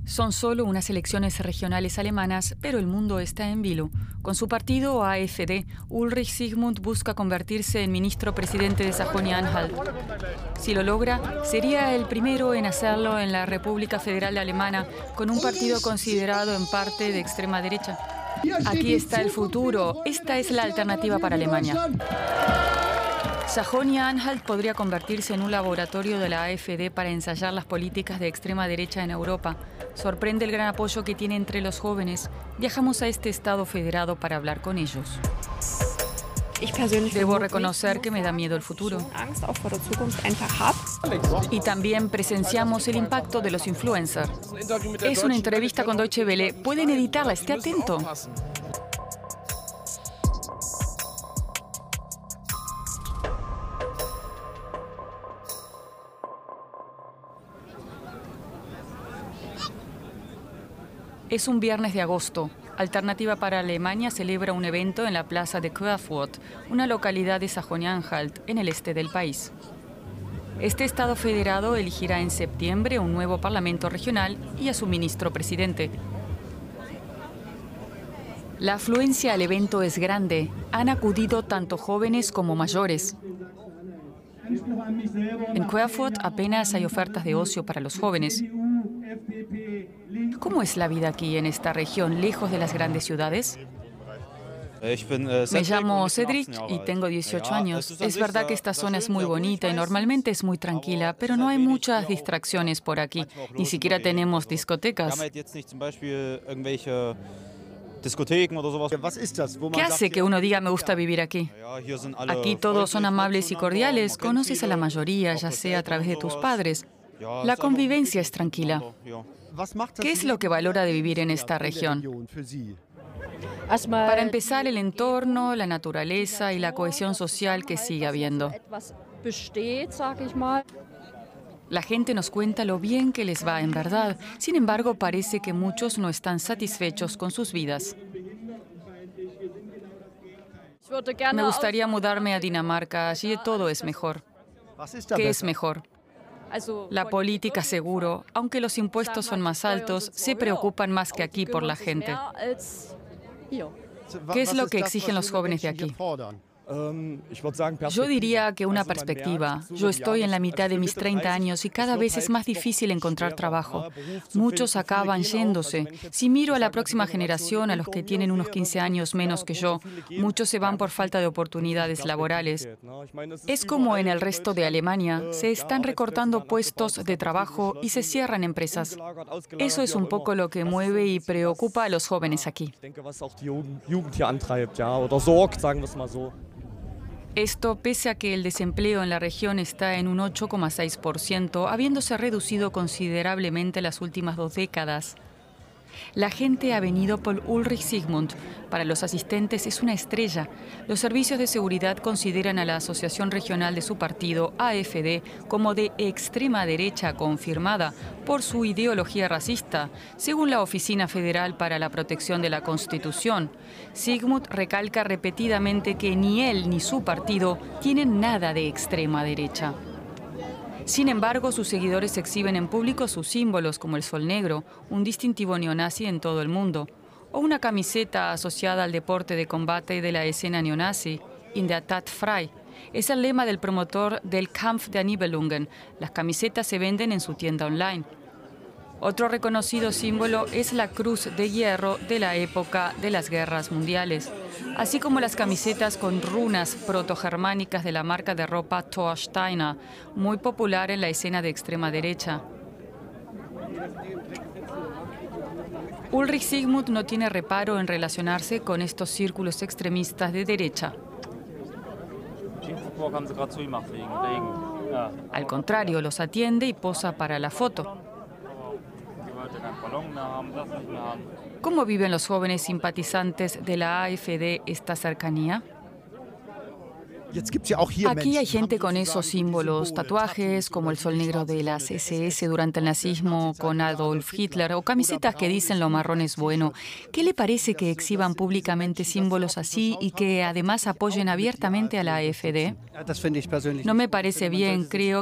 Son solo unas elecciones regionales alemanas, pero el mundo está en vilo. Con su partido AfD, Ulrich Sigmund busca convertirse en ministro presidente de Sajonia-Anhalt. Si lo logra, sería el primero en hacerlo en la República Federal Alemana, con un partido considerado en parte de extrema derecha. Aquí está el futuro. Esta es la alternativa para Alemania. Sajonia-Anhalt podría convertirse en un laboratorio de la AfD para ensayar las políticas de extrema derecha en Europa. Sorprende el gran apoyo que tiene entre los jóvenes. Viajamos a este estado federado para hablar con ellos. Debo reconocer que me da miedo el futuro. Y también presenciamos el impacto de los influencers. Es una entrevista con Deutsche Welle. Pueden editarla, esté atento. Es un viernes de agosto. Alternativa para Alemania celebra un evento en la plaza de Querfurt, una localidad de Sajonia-Anhalt, en el este del país. Este estado federado elegirá en septiembre un nuevo parlamento regional y a su ministro presidente. La afluencia al evento es grande. Han acudido tanto jóvenes como mayores. En Querfurt apenas hay ofertas de ocio para los jóvenes. ¿Cómo es la vida aquí en esta región, lejos de las grandes ciudades? Me llamo Cedric y tengo 18 años. Es verdad que esta zona es muy bonita y normalmente es muy tranquila, pero no hay muchas distracciones por aquí. Ni siquiera tenemos discotecas. ¿Qué hace que uno diga me gusta vivir aquí? Aquí todos son amables y cordiales, conoces a la mayoría, ya sea a través de tus padres. La convivencia es tranquila. ¿Qué es lo que valora de vivir en esta región? Para empezar, el entorno, la naturaleza y la cohesión social que sigue habiendo. La gente nos cuenta lo bien que les va en verdad. Sin embargo, parece que muchos no están satisfechos con sus vidas. Me gustaría mudarme a Dinamarca. Allí todo es mejor. ¿Qué es mejor? La política, seguro, aunque los impuestos son más altos, se preocupan más que aquí por la gente. ¿Qué es lo que exigen los jóvenes de aquí? Yo diría que una perspectiva. Yo estoy en la mitad de mis 30 años y cada vez es más difícil encontrar trabajo. Muchos acaban yéndose. Si miro a la próxima generación, a los que tienen unos 15 años menos que yo, muchos se van por falta de oportunidades laborales. Es como en el resto de Alemania. Se están recortando puestos de trabajo y se cierran empresas. Eso es un poco lo que mueve y preocupa a los jóvenes aquí. Esto pese a que el desempleo en la región está en un 8,6%, habiéndose reducido considerablemente las últimas 2 décadas. La gente ha venido por Ulrich Sigmund. Para los asistentes es una estrella. Los servicios de seguridad consideran a la asociación regional de su partido, AfD, como de extrema derecha confirmada por su ideología racista, según la Oficina Federal para la Protección de la Constitución. Sigmund recalca repetidamente que ni él ni su partido tienen nada de extrema derecha. Sin embargo, sus seguidores exhiben en público sus símbolos como el sol negro, un distintivo neonazi en todo el mundo, o una camiseta asociada al deporte de combate de la escena neonazi, In der Tat frei. Es el lema del promotor del Kampf der Nibelungen. Las camisetas se venden en su tienda online. Otro reconocido símbolo es la cruz de hierro de la época de las guerras mundiales, así como las camisetas con runas protogermánicas de la marca de ropa Thor Steiner, muy popular en la escena de extrema derecha. Ulrich Sigmund no tiene reparo en relacionarse con estos círculos extremistas de derecha. Al contrario, los atiende y posa para la foto. ¿Cómo viven los jóvenes simpatizantes de la AfD esta cercanía? Aquí hay gente con esos símbolos, tatuajes como el sol negro de las SS durante el nazismo con Adolf Hitler o camisetas que dicen lo marrón es bueno. ¿Qué le parece que exhiban públicamente símbolos así y que además apoyen abiertamente a la AfD? No me parece bien, creo